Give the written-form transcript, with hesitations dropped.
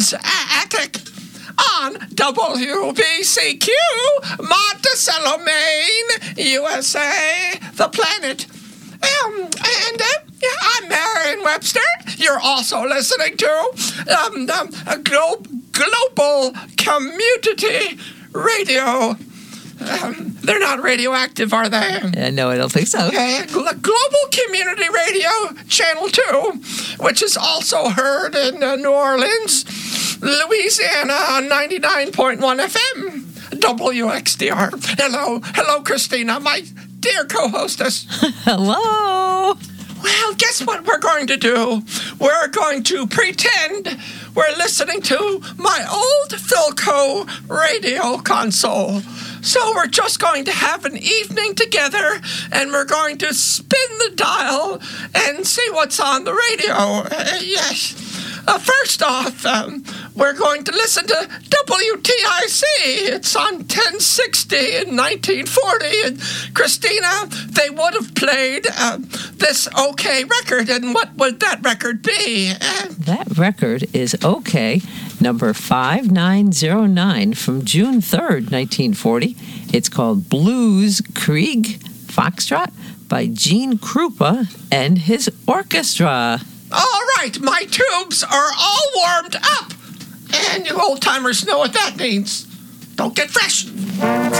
Bob's Attic on WBCQ, Monticello, Maine, USA, the planet. I'm Marion Webster. You're also listening to a global community radio. They're not radioactive, are they? No, I don't think so. Global Community Radio Channel 2, which is also heard in New Orleans, Louisiana on 99.1 FM, WXDR. Hello, Christina, my dear co-hostess. Hello. Well, guess what we're going to do? We're going to pretend we're listening to my old Philco radio console. So we're just going to have an evening together, and we're going to spin the dial and see what's on the radio. Yes. First off, we're going to listen to WTIC. It's on 1060 in 1940. And Christina, they would have played this OK record. And what would that record be? That record is OK, number 5909 from June 3rd, 1940. It's called Blues Krieg Foxtrot by Gene Krupa and his orchestra. All right, my tubes are all warmed up. And you old-timers know what that means. Don't get fresh.